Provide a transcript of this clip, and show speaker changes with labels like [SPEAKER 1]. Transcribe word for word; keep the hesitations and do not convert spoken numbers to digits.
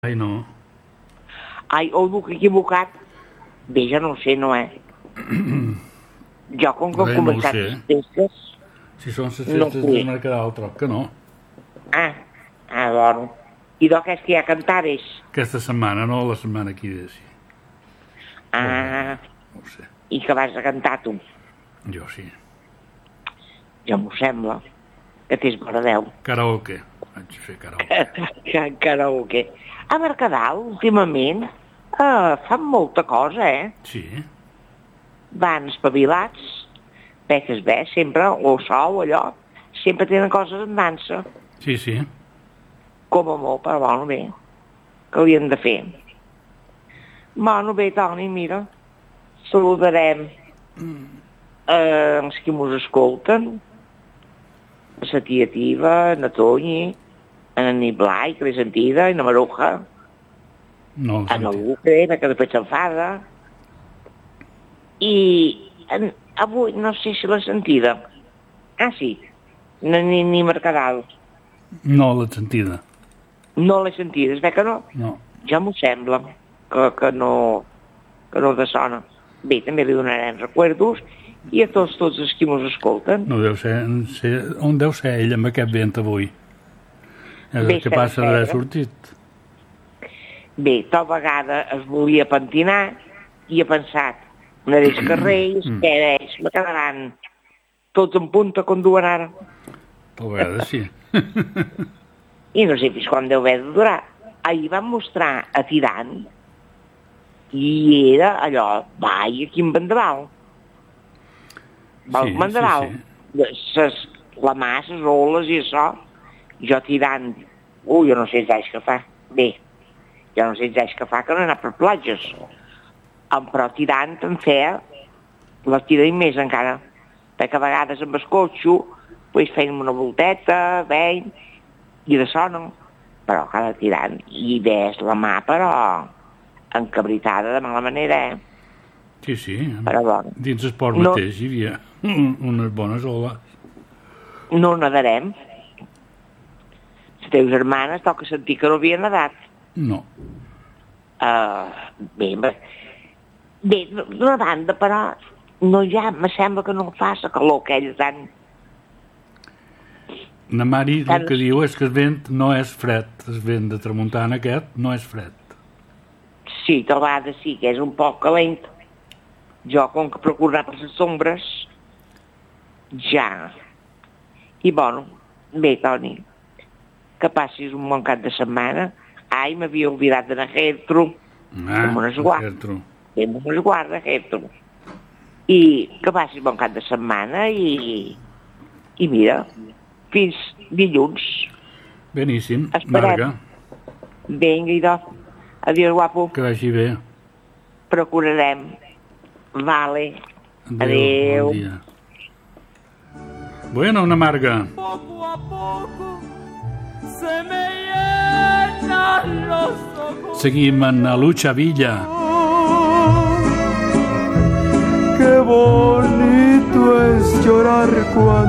[SPEAKER 1] Ai, no.
[SPEAKER 2] Ai, ho duc equivocat. Bé, jo no ho sé, no, eh? Jo, com que
[SPEAKER 1] Res,
[SPEAKER 2] he
[SPEAKER 1] no ho
[SPEAKER 2] començat
[SPEAKER 1] sé.
[SPEAKER 2] les festes...
[SPEAKER 1] Si són les
[SPEAKER 2] No
[SPEAKER 1] festes
[SPEAKER 2] sé.
[SPEAKER 1] de Mercadal, troc que no.
[SPEAKER 2] Ah, ah, bueno. I do que és que ja cantaves?
[SPEAKER 1] Aquesta setmana, no la setmana aquí de sí.
[SPEAKER 2] Ah,
[SPEAKER 1] No ho sé.
[SPEAKER 2] i que vas a cantar tu?
[SPEAKER 1] Jo sí.
[SPEAKER 2] Ja m'ho sembla, que tens bona veu.
[SPEAKER 1] Karaoke. Vaig fer karaoke.
[SPEAKER 2] Que karaoke. A Mercadal, últimament, eh, fan molta cosa, eh?
[SPEAKER 1] Sí.
[SPEAKER 2] Van espavilats, beques bé, sempre, o sou, allò, sempre tenen coses en dansa,
[SPEAKER 1] Sí, sí.
[SPEAKER 2] com a molt, però bueno, bé, que haurien de fer. Bueno, bé, Toni, mira, saludarem eh, els que mos escolten, a la tia Tiva, na Toñi, a na Niblai, que l'he sentida, i na Maruja,
[SPEAKER 1] No,
[SPEAKER 2] a na Lucre, que després s'enfada, i en, avui no sé si l'he sentida. Ah, sí, na ni, ni Mercadal.
[SPEAKER 1] no l'he sentida.
[SPEAKER 2] No l'he sentida, es ve que no?
[SPEAKER 1] No.
[SPEAKER 2] Ja m'ho sembla, que, que no que no te sona. Bé, també li donarem recuerdos i a tots, tots els que mos escolten.
[SPEAKER 1] No deu ser, ser... On deu ser ell amb aquest vent avui? És
[SPEAKER 2] Bé,
[SPEAKER 1] el que passa d'haver
[SPEAKER 2] sencer.
[SPEAKER 1] sortit.
[SPEAKER 2] Bé, tal vegada es volia pentinar i ha pensat, una dels carrers,
[SPEAKER 1] Mm.
[SPEAKER 2] que ells me quedaran tots en punta com duen ara.
[SPEAKER 1] Tal vegada sí.
[SPEAKER 2] I no sé fins quan deu haver de durar. Ahir van mostrar a Tirant i era allò, vai, quin vendaval.
[SPEAKER 1] Sí,
[SPEAKER 2] El vendaval.
[SPEAKER 1] sí,
[SPEAKER 2] Ses, la mà, les oles i això. Jo tirant, ui, jo no sé els anys que fa. Bé, jo no sé els anys que fa que no he anat per platges. Em, però tirant em feia la tira i més encara. Perquè a vegades amb el cotxe pues, feim una volteta, veiem, i de sona. Però cada tirant. I ves la mà, però encabritada de mala manera, eh?
[SPEAKER 1] Sí, sí.
[SPEAKER 2] Però bueno,
[SPEAKER 1] Dins el port
[SPEAKER 2] No.
[SPEAKER 1] mateix hi havia unes bones oles.
[SPEAKER 2] no nadarem. Les teves germanes toca sentir que no havien nedat.
[SPEAKER 1] No.
[SPEAKER 2] Uh, bé, bé, bé, d'una banda, però no ja, me sembla que no fa la calor que ells han...
[SPEAKER 1] Na Mari
[SPEAKER 2] Tant-
[SPEAKER 1] el que diu és que el vent no és fred. El vent de tramuntana aquest no és fred.
[SPEAKER 2] Sí, tal vegada sí, que és un poc calent. Jo, com que procuro anar per les ombres, ja. I, bueno, bé, Toni, que passis un bon cap de setmana. Ai, m'havia oblidat d'anar a Gertru.
[SPEAKER 1] Ah,
[SPEAKER 2] Com unes guà.
[SPEAKER 1] Gertru.
[SPEAKER 2] Bé, me'n guarda, Gertru. I que passis bon cap de setmana i... I mira, fins dilluns.
[SPEAKER 1] Beníssim.
[SPEAKER 2] Esperem.
[SPEAKER 1] Marga,
[SPEAKER 2] Vinga, idò. Adiós, guapo.
[SPEAKER 1] que vagi bé.
[SPEAKER 2] Procurarem. Vale.
[SPEAKER 1] Adéu.
[SPEAKER 2] Adéu.
[SPEAKER 1] Bon dia. Bueno, una Marga.
[SPEAKER 3] Poco a poco se me llenan los ojos.
[SPEAKER 1] Seguim en la Lucha Villa.
[SPEAKER 3] Qué bonito es llorar cuando